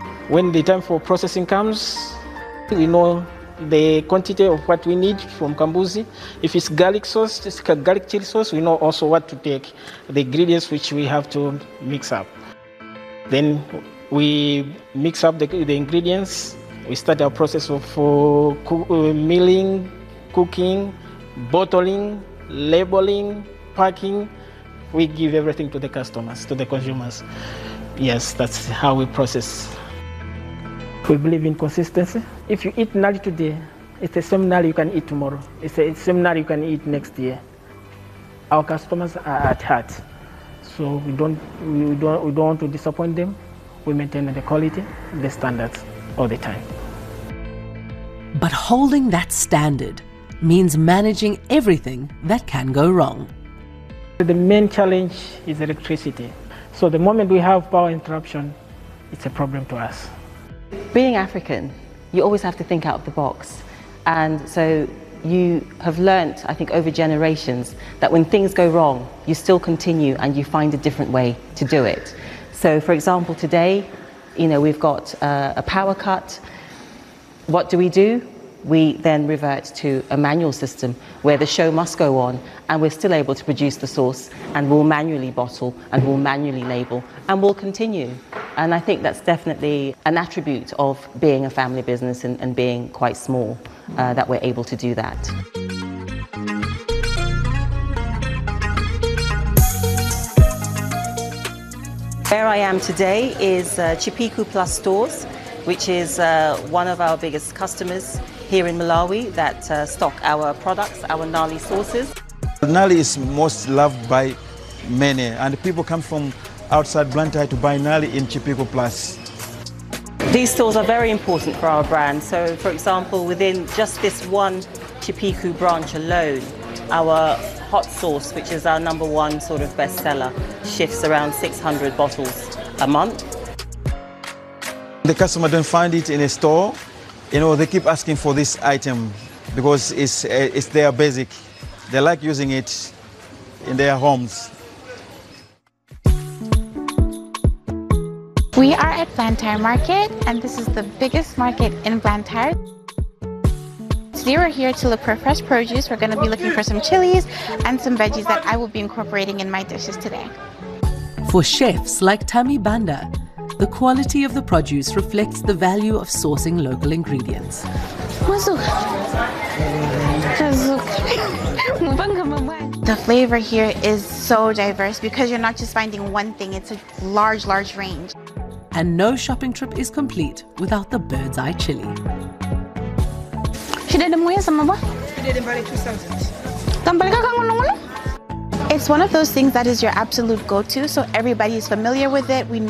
When the time for processing comes, we know the quantity of what we need from Kambuzi. If it's garlic sauce, it's garlic chili sauce, we know also what to take, the ingredients which we have to mix up. Then we mix up the ingredients. We start our process of milling, cooking, bottling, labeling, packing. We give everything to the customers, to the consumers. Yes, that's how we process. We believe in consistency. If you eat nali today, it's the same nali you can eat tomorrow. It's the same nali you can eat next year. Our customers are at heart, so we don't want to disappoint them. We maintain the quality, the standards all the time. But holding that standard means managing everything that can go wrong. The main challenge is electricity. So the moment we have power interruption, it's a problem to us. Being African, you always have to think out of the box. And so you have learnt, I think, over generations that when things go wrong, you still continue and you find a different way to do it. So, for example, today, we've got a power cut. What do? We then revert to a manual system where the show must go on and we're still able to produce the sauce, and we'll manually bottle and we'll manually label and we'll continue. And I think that's definitely an attribute of being a family business and being quite small, that we're able to do that. Where I am today is Chipiku Plus Stores, which is one of our biggest customers here in Malawi that stock our products, our Nali sauces. Nali is most loved by many, and people come from outside Blantyre to buy Nali in Chipiku Plus. These stores are very important for our brand. So, for example, within just this one Chipiku branch alone, our hot sauce, which is our #1 sort of bestseller, shifts around 600 bottles a month. The customer don't find it in a store. They keep asking for this item because it's their basic. They like using it in their homes. We are at Blantyre Market, and this is the biggest market in Blantyre. Today we're here to look for fresh produce. We're going to be looking for some chilies and some veggies that I will be incorporating in my dishes today. For chefs like Tammy Banda, the quality of the produce reflects the value of sourcing local ingredients. The flavor here is so diverse because you're not just finding one thing, it's a large range. And no shopping trip is complete without the bird's eye chili. It's one of those things that is your absolute go-to, so everybody is familiar with it. We know